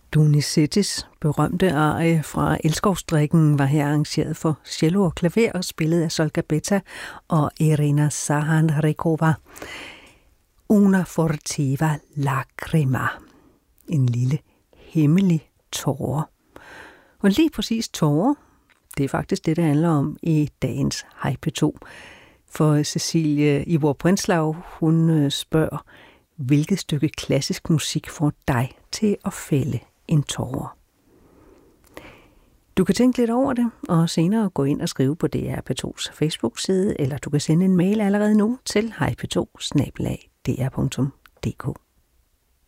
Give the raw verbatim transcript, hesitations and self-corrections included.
Donizettis berømte arie fra Elskovsdrikken var her arrangeret for cello og klaver og spillet af Solka Beta og Irina Sahanrikova. Una fortiva lacrima. En lille hemmelig tåre. Og lige præcis tårer, det er faktisk det, det handler om i dagens Hej P to. For Cecilie Ivor Prinslav, hun spørger, hvilket stykke klassisk musik får dig til at fælde en tåre? Du kan tænke lidt over det, og senere gå ind og skrive på D R P to's Facebook-side, eller du kan sende en mail allerede nu til hej p to snabel-a d r punktum d k.